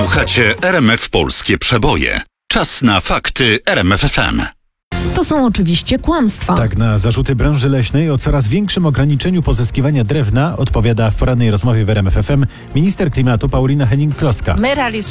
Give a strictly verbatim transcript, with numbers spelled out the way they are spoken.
Słuchacie R M F Polskie Przeboje. Czas na fakty R M F F M. To są oczywiście kłamstwa. Tak, na zarzuty branży leśnej o coraz większym ograniczeniu pozyskiwania drewna odpowiada w porannej rozmowie w R M F F M minister klimatu Paulina Henning-Kloska. My realizujemy